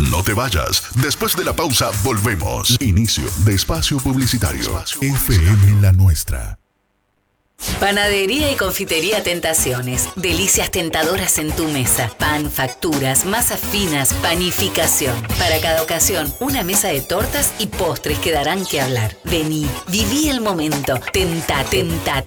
No te vayas. Después de la pausa, volvemos. Inicio de espacio publicitario. FM La Nuestra. Panadería y confitería Tentaciones. Delicias tentadoras en tu mesa. Pan, facturas, masas finas, panificación. Para cada ocasión, una mesa de tortas y postres que darán que hablar. Vení, viví el momento. Tentate.